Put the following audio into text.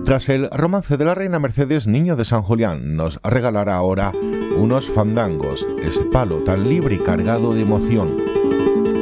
Tras el romance de la reina Mercedes, Niño de San Julián nos regalará ahora unos fandangos, ese palo tan libre y cargado de emoción.